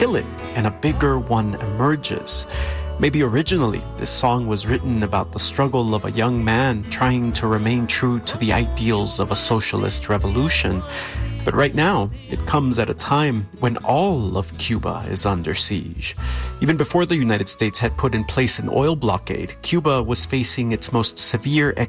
kill it and a bigger one emerges. Maybe originally this song was written about the struggle of a young man trying to remain true to the ideals of a socialist revolution. But right now, it comes at a time when all of Cuba is under siege. Even before the United States had put in place an oil blockade, Cuba was facing its most severe